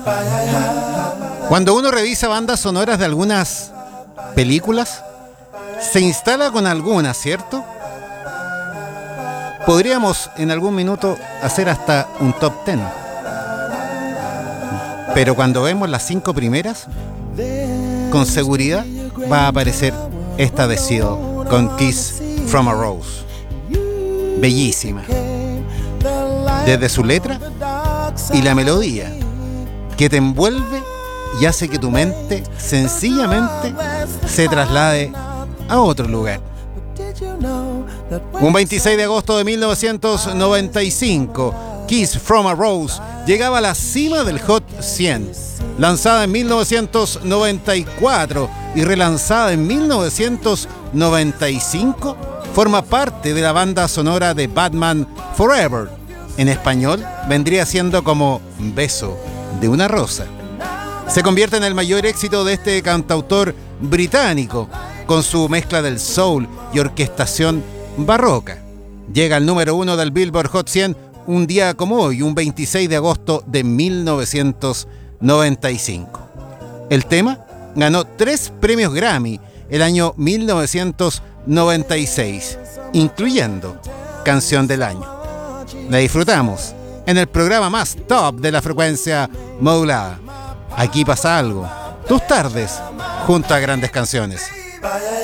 Cuando uno revisa bandas sonoras de algunas películas, se instala con algunas, ¿cierto? Podríamos en algún minuto hacer hasta un top 10. Pero cuando vemos las 5 primeras, con seguridad va a aparecer esta de Seal con Kiss from a Rose. Bellísima. Desde su letra y la melodía, que te envuelve y hace que tu mente sencillamente se traslade a otro lugar. Un 26 de agosto de 1995, Kiss from a Rose llegaba a la cima del Hot 100. Lanzada en 1994 y relanzada en 1995, forma parte de la banda sonora de Batman Forever. En español vendría siendo como Beso de una rosa. Se convierte en el mayor éxito de este cantautor británico, con su mezcla del soul y orquestación barroca. Llega al número 1 del Billboard Hot 100 un día como hoy, un 26 de agosto de 1995. El tema ganó 3 premios Grammy el año 1996, incluyendo Canción del Año. La disfrutamos en el programa más top de la frecuencia modulada. Aquí pasa algo. Tus tardes junto a grandes canciones.